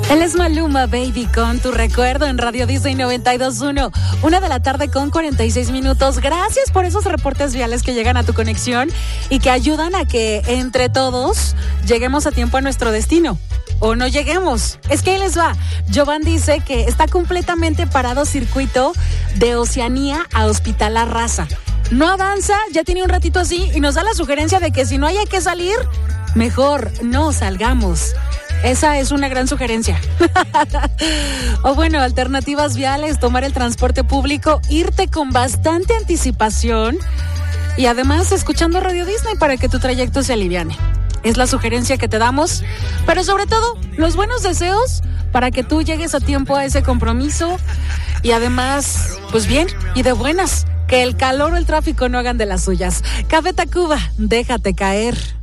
Él es Maluma, Baby, con Tu Recuerdo en Radio Disney 92.1. 1:46 p.m. Gracias por esos reportes viales que llegan a tu conexión y que ayudan a que entre todos lleguemos a tiempo a nuestro destino. O no lleguemos. Es que ahí les va. Jovan dice que está completamente parado circuito de Oceanía a Hospital La Raza. No avanza, ya tiene un ratito así y nos da la sugerencia de que si no hay que salir, mejor no salgamos. Esa es una gran sugerencia. O bueno, alternativas viales, tomar el transporte público, irte con bastante anticipación y además escuchando Radio Disney para que tu trayecto se aliviane. Es la sugerencia que te damos, pero sobre todo, los buenos deseos para que tú llegues a tiempo a ese compromiso y además, pues bien y de buenas, que el calor o el tráfico no hagan de las suyas. Café Tacuba, déjate caer.